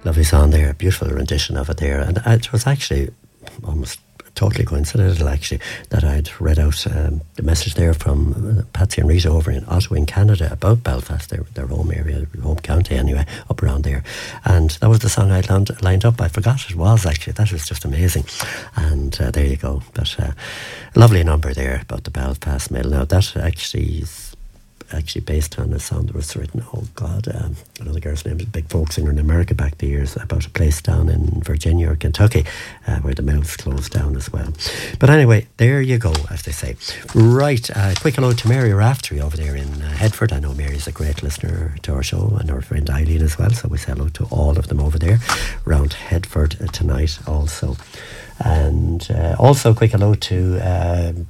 Lovely song there, beautiful rendition of it there. And it was actually almost totally coincidental, actually, that I'd read out the message there from Patsy and Rita over in Ottawa in Canada about Belfast, their home area, home county anyway, up around there. And that was the song I'd lined up. I forgot it was, actually. That was just amazing. And there you go. But lovely number there about the Belfast Mail. Now, that actually is based on a song that was written, another girl's name is a big folk singer in America back the years, about a place down in Virginia or Kentucky where the mills closed down as well. But anyway, there you go, as they say. Right, quick hello to Mary Raftery over there in Headford. I know Mary's a great listener to our show, and our friend Eileen as well, so we say hello to all of them over there around Headford tonight also. And also quick hello to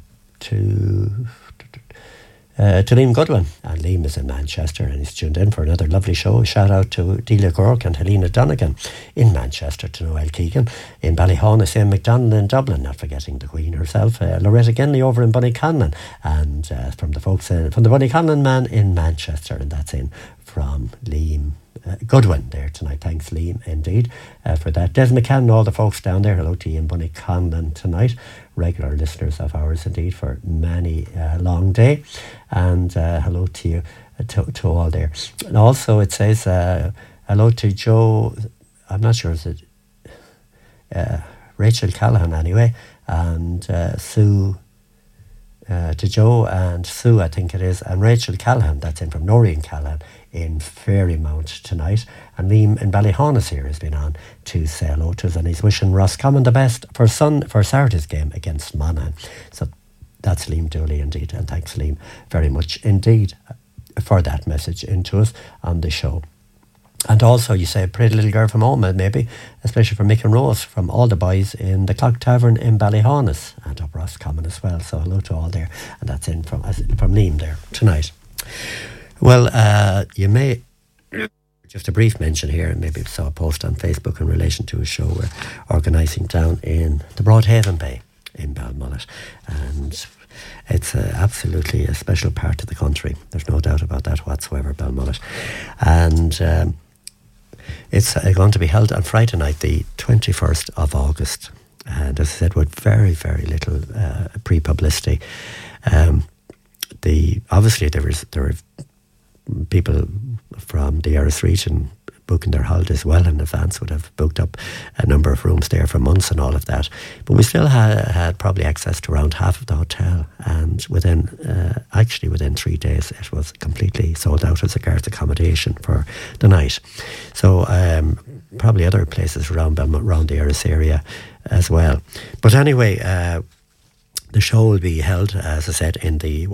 Liam Goodwin, and Liam is in Manchester and he's tuned in for another lovely show. Shout out to Delia Gork and Helena Donegan in Manchester, to Noel Keegan in Ballyhonus, Ian McDonald in Dublin, not forgetting the Queen herself, Loretta Genley over in Bunnyconlon, and from the folks from the Bunnyconlon man in Manchester, and that's in from Liam Goodwin there tonight. Thanks, Liam, indeed, for that. Des McCann and all the folks down there, hello to you in Bunnyconlon tonight. Regular listeners of ours, indeed, for many long day. And hello to you, to all there. And also it says, hello to Joe, I'm not sure, is it Rachel Callahan anyway, and Sue, to Joe and Sue, I think it is, and Rachel Callahan, that's in from Noreen Callahan in Fairymount tonight. And Liam in Ballyhonus here has been on to say hello to us, and he's wishing Roscommon the best for Saturday's game against Monaghan. So that's Liam Dooley indeed, and thanks Liam very much indeed for that message into us on the show. And also you say Pretty Little Girl from Home, maybe, especially for Mick and Rose, from all the boys in the Clock Tavern in Ballyhonus and up Roscommon as well. So hello to all there, and that's in from Liam there tonight. Well, you may, just a brief mention here, and maybe saw a post on Facebook in relation to a show we're organising down in the Broadhaven Bay in Balmullet, and it's absolutely a special part of the country. There's no doubt about that whatsoever, Balmullet. And it's going to be held on Friday night, the 21st of August. And as I said, with very, very little pre-publicity. Obviously there are people from the Erris region booking their holidays well in advance, would have booked up a number of rooms there for months and all of that. But we still had probably access to around half of the hotel, and within 3 days it was completely sold out as regards accommodation for the night. So probably other places around the Erris area as well. But anyway, the show will be held, as I said, in the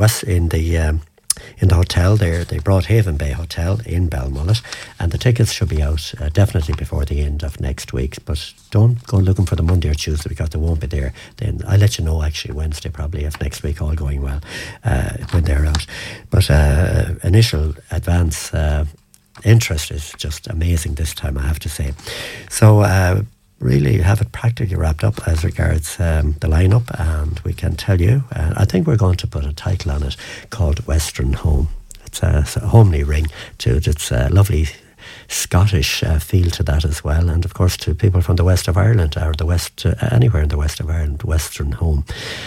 hotel there, the Broadhaven Bay Hotel in Balmullet, and the tickets should be out definitely before the end of next week. But don't go looking for the Monday or Tuesday, because they won't be there. Then I'll let you know actually Wednesday probably of next week, all going well, when they're out. But initial advance interest is just amazing this time, I have to say. So really have it practically wrapped up as regards the lineup, and we can tell you, I think we're going to put a title on it called Western Home. It's a homely ring to it. It's a lovely Scottish feel to that as well, and of course to people from the west of Ireland, or the west, anywhere in the west of Ireland, Western Home.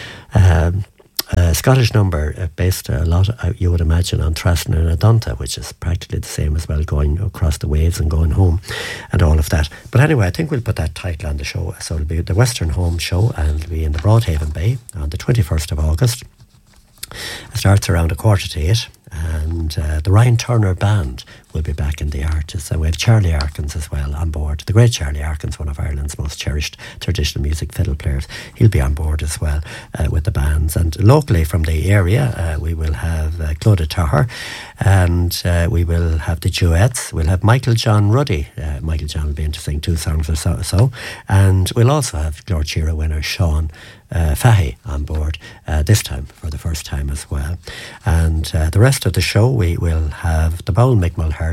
Scottish number based a lot, you would imagine, on Trasna and Adonta, which is practically the same as well, going across the waves and going home and all of that. But anyway, I think we'll put that title on the show. So it'll be the Western Home Show, and it'll be in the Broadhaven Bay on the 21st of August. It starts around 7:45, and the Ryan Turner Band will be back in the artists, and we have Charlie Arkins as well on board. The great Charlie Arkins, one of Ireland's most cherished traditional music fiddle players. He'll be on board as well with the bands. And locally from the area, we will have Claudia Tahar, and we will have the duets. We'll have Michael John Ruddy. Michael John will be in to sing 2 songs or so. And we'll also have Glór Tíre winner Sean Fahey on board this time for the first time as well. And the rest of the show, we will have the Bowl Mick Mulhern will be down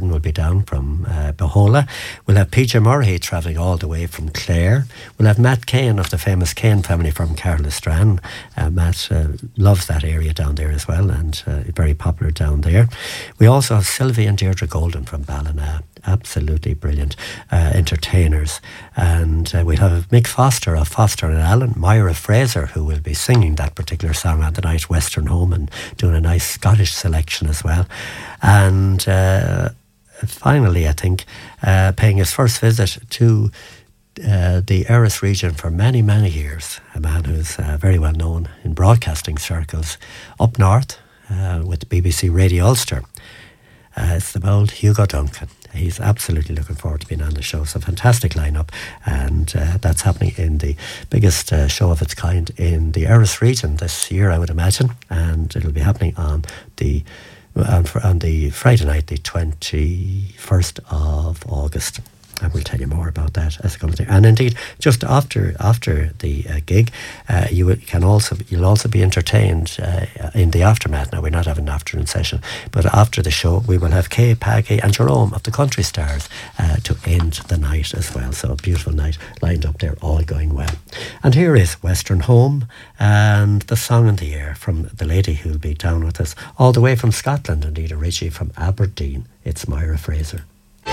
down from Bohola. We'll have PJ Murray travelling all the way from Clare. We'll have Matt Kane of the famous Kane family from Carlisle. Matt loves that area down there as well, and very popular down there. We also have Sylvie and Deirdre Golden from Ballina. Absolutely brilliant entertainers. And we'll have Mick Foster of Foster and Allen, Myra Fraser, who will be singing that particular song on the night, Western Home, and doing a nice Scottish selection as well. And finally, I think, paying his first visit to the Erris region for many, many years, a man who's very well known in broadcasting circles up north with BBC Radio Ulster. It's the bold Hugo Duncan. He's absolutely looking forward to being on the show. So fantastic lineup, and that's happening in the biggest show of its kind in the Erris region this year, I would imagine, and it'll be happening on the Friday night, the 21st of August. And we'll tell you more about that as it comes there. And indeed, just after the gig, you'll also be entertained in the aftermath. Now, we're not having an afternoon session, but after the show, we will have Kay, Paggy and Jerome of the Country Stars to end the night as well. So a beautiful night lined up there, all going well. And here is Western Home and the song in the air from the lady who'll be down with us all the way from Scotland, indeed, originally from Aberdeen. It's Myra Fraser.